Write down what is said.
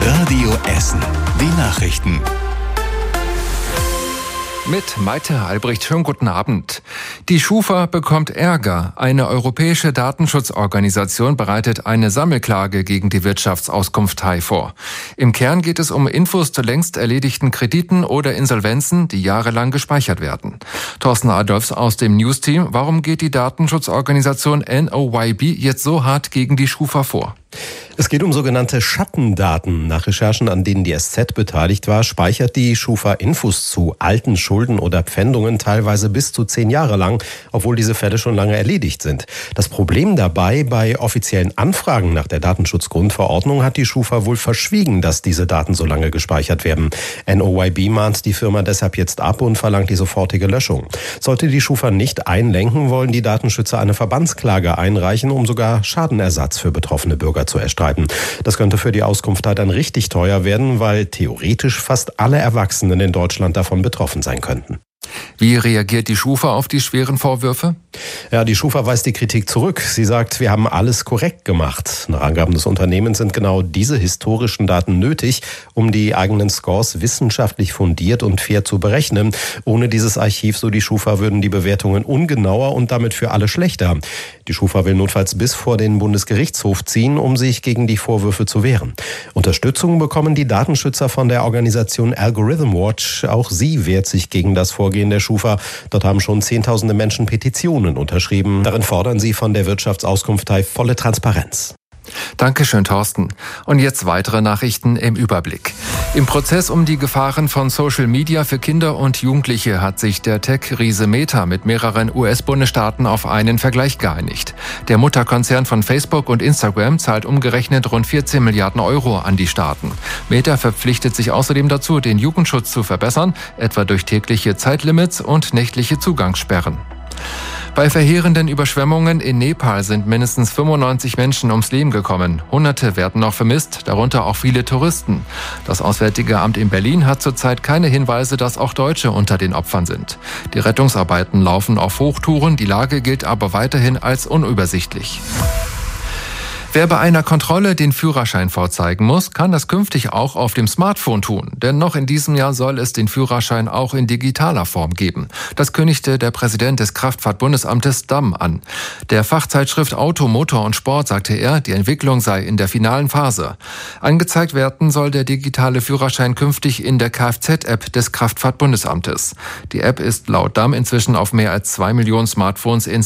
Radio Essen. Die Nachrichten. Mit Maite Albrecht, schönen guten Abend. Die Schufa bekommt Ärger. Eine europäische Datenschutzorganisation bereitet eine Sammelklage gegen die Wirtschaftsauskunftei vor. Im Kern geht es um Infos zu längst erledigten Krediten oder Insolvenzen, die jahrelang gespeichert werden. Thorsten Adolfs aus dem News-Team. Warum geht die Datenschutzorganisation NOYB jetzt so hart gegen die Schufa vor? Es geht um sogenannte Schattendaten. Nach Recherchen, an denen die SZ beteiligt war, speichert die Schufa Infos zu alten Schulden oder Pfändungen teilweise bis zu 10 Jahre lang, obwohl diese Fälle schon lange erledigt sind. Das Problem dabei, bei offiziellen Anfragen nach der Datenschutzgrundverordnung hat die Schufa wohl verschwiegen, dass diese Daten so lange gespeichert werden. NOYB mahnt die Firma deshalb jetzt ab und verlangt die sofortige Löschung. Sollte die Schufa nicht einlenken, wollen die Datenschützer eine Verbandsklage einreichen, um sogar Schadenersatz für betroffene Bürger zu erstreiten. Das könnte für die Auskunftei dann richtig teuer werden, weil theoretisch fast alle Erwachsenen in Deutschland davon betroffen sein könnten. Wie reagiert die Schufa auf die schweren Vorwürfe? Ja, die Schufa weist die Kritik zurück. Sie sagt, wir haben alles korrekt gemacht. Nach Angaben des Unternehmens sind genau diese historischen Daten nötig, um die eigenen Scores wissenschaftlich fundiert und fair zu berechnen. Ohne dieses Archiv, so die Schufa, würden die Bewertungen ungenauer und damit für alle schlechter. Die Schufa will notfalls bis vor den Bundesgerichtshof ziehen, um sich gegen die Vorwürfe zu wehren. Unterstützung bekommen die Datenschützer von der Organisation Algorithm Watch. Auch sie wehrt sich gegen das Vorgehen der Schufa. Dort haben schon Zehntausende Menschen Petitionen unterschrieben. Darin fordern sie von der Wirtschaftsauskunftei volle Transparenz. Dankeschön, Thorsten. Und jetzt weitere Nachrichten im Überblick. Im Prozess um die Gefahren von Social Media für Kinder und Jugendliche hat sich der Tech-Riese Meta mit mehreren US-Bundesstaaten auf einen Vergleich geeinigt. Der Mutterkonzern von Facebook und Instagram zahlt umgerechnet rund 14 Milliarden Euro an die Staaten. Meta verpflichtet sich außerdem dazu, den Jugendschutz zu verbessern, etwa durch tägliche Zeitlimits und nächtliche Zugangssperren. Bei verheerenden Überschwemmungen in Nepal sind mindestens 95 Menschen ums Leben gekommen. Hunderte werden noch vermisst, darunter auch viele Touristen. Das Auswärtige Amt in Berlin hat zurzeit keine Hinweise, dass auch Deutsche unter den Opfern sind. Die Rettungsarbeiten laufen auf Hochtouren, die Lage gilt aber weiterhin als unübersichtlich. Wer bei einer Kontrolle den Führerschein vorzeigen muss, kann das künftig auch auf dem Smartphone tun. Denn noch in diesem Jahr soll es den Führerschein auch in digitaler Form geben. Das kündigte der Präsident des Kraftfahrtbundesamtes DAM an. Der Fachzeitschrift Auto, Motor und Sport sagte er, die Entwicklung sei in der finalen Phase. Angezeigt werden soll der digitale Führerschein künftig in der Kfz-App des Kraftfahrtbundesamtes. Die App ist laut DAM inzwischen auf mehr als 2 Millionen Smartphones